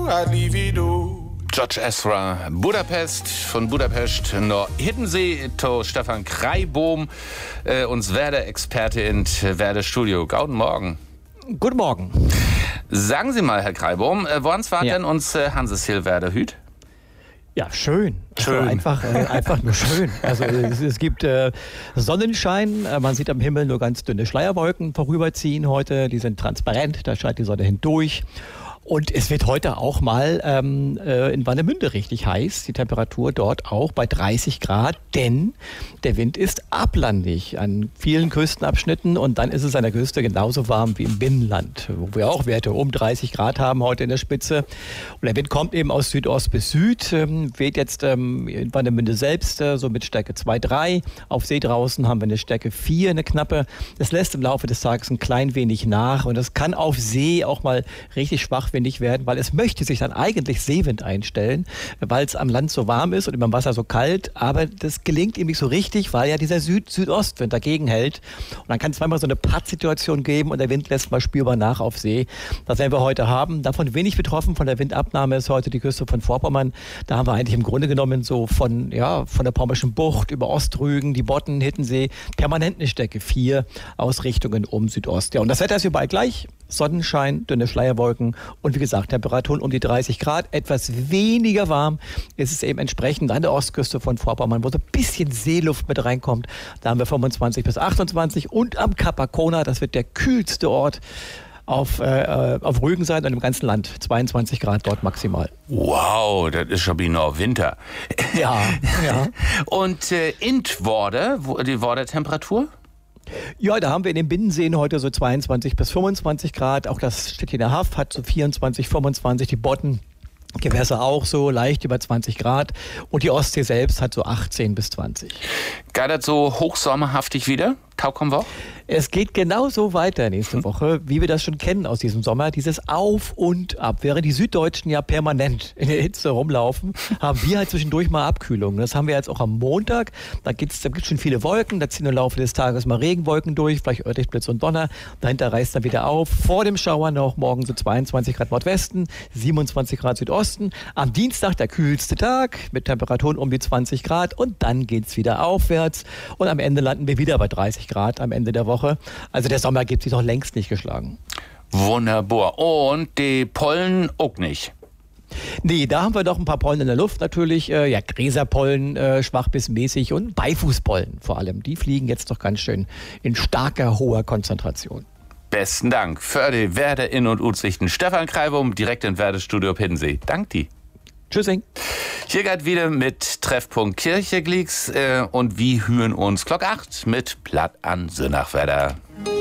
I'd leave you do. George Ezra, Budapest, von Budapest nach Hiddensee, to Stefan Kreibohm, uns Werder-Experte in Werder-Studio. Guten Morgen. Guten Morgen. Sagen Sie mal, Herr Kreibohm, woans war denn uns Hanses Hill Werder Hüt? Ja, schön. Schön. Also einfach nur schön. Also es gibt Sonnenschein, man sieht am Himmel nur ganz dünne Schleierwolken vorüberziehen heute, die sind transparent, da scheint die Sonne hindurch. Und es wird heute auch mal in Warnemünde richtig heiß. Die Temperatur dort auch bei 30 Grad, denn der Wind ist ablandig an vielen Küstenabschnitten. Und dann ist es an der Küste genauso warm wie im Binnenland, wo wir auch Werte um 30 Grad haben heute in der Spitze. Und der Wind kommt eben aus Südost bis Süd, weht jetzt in Warnemünde selbst so mit Stärke 2, 3. Auf See draußen haben wir eine Stärke 4, eine knappe. Das lässt im Laufe des Tages ein klein wenig nach. Und das kann auf See auch mal richtig schwach werden, weil es möchte sich dann eigentlich Seewind einstellen, weil es am Land so warm ist und über dem Wasser so kalt, aber das gelingt ihm nicht so richtig, weil ja dieser Südostwind dagegen hält und dann kann es manchmal so eine Pattsituation geben und der Wind lässt mal spürbar nach auf See. Das werden wir heute haben. Davon wenig betroffen, von der Windabnahme ist heute die Küste von Vorpommern. Da haben wir eigentlich im Grunde genommen so von der Pommerschen Bucht über Ostrügen, die Bodden, Hiddensee, permanent eine Stärke 4 Ausrichtungen um Südost. Ja, und das Wetter ist überall gleich. Sonnenschein, dünne Schleierwolken und wie gesagt, Temperaturen um die 30 Grad, etwas weniger warm ist es eben entsprechend an der Ostküste von Vorpommern, wo so ein bisschen Seeluft mit reinkommt. Da haben wir 25 bis 28 und am Kap Arkona, das wird der kühlste Ort auf Rügenseite und im ganzen Land, 22 Grad dort maximal. Wow, das ist schon wie noch Winter. Ja. Und in Worder, die Worder-Temperatur? Ja, da haben wir in den Binnenseen heute so 22 bis 25 Grad. Auch das Stettiner Haff hat so 24, 25, die Boddengewässer auch so leicht über 20 Grad. Und die Ostsee selbst hat so 18 bis 20. Geht das so hochsommerhaftig wieder? Taukommen wir? Es geht genauso weiter nächste Woche, wie wir das schon kennen aus diesem Sommer. Dieses Auf und Ab. Während die Süddeutschen ja permanent in der Hitze rumlaufen, haben wir halt zwischendurch mal Abkühlung. Das haben wir jetzt auch am Montag. Da gibt's schon viele Wolken. Da ziehen im Laufe des Tages mal Regenwolken durch, vielleicht örtlich Blitz und Donner. Dahinter reißt dann wieder auf. Vor dem Schauer noch morgen so 22 Grad Nordwesten, 27 Grad Südosten. Am Dienstag der kühlste Tag mit Temperaturen um die 20 Grad. Und dann geht's wieder aufwärts. Und am Ende landen wir wieder bei 30 Grad am Ende der Woche. Also der Sommer gibt sich noch längst nicht geschlagen. Wunderbar. Und die Pollen auch nicht? Nee, da haben wir doch ein paar Pollen in der Luft natürlich. Gräserpollen, schwach bis mäßig und Beifußpollen vor allem. Die fliegen jetzt doch ganz schön in starker, hoher Konzentration. Besten Dank für die Werder In- und Utsichten. Stefan Kreibohm, direkt in Werder-Studio Hiddensee. Dank dir. Tschüssing. Hier geht wieder mit Treffpunkt Kircheglicks und wir hören uns Glock 8 mit Platt an Sönnachwerder.